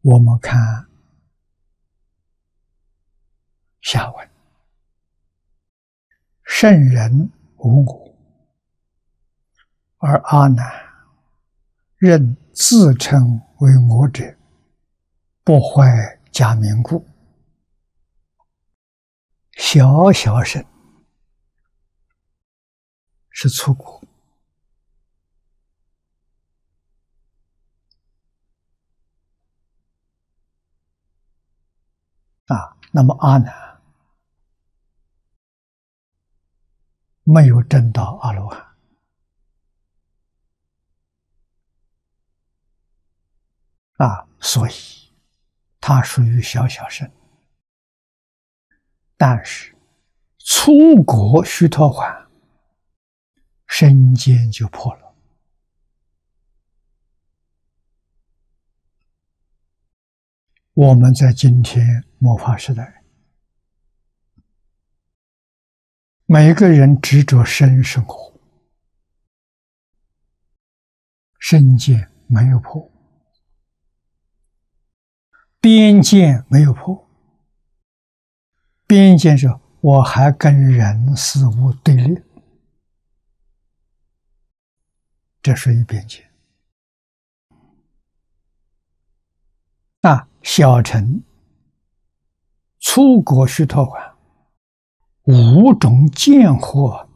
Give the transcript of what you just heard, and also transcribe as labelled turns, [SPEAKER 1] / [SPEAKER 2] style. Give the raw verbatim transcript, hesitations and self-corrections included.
[SPEAKER 1] 我们看下文，圣人无我，而阿难任自称为我者，不坏假名故。小小身是粗果，啊，那么阿难没有证到阿罗汉，啊，所以他属于小小身。但是粗果须陀洹身见就破了。我们在今天末法时代，每个人执着身生活，身见没有破，边见没有破。边见是我还跟人事物对立，这属于边见。那小乘粗果须陀洹五种见惑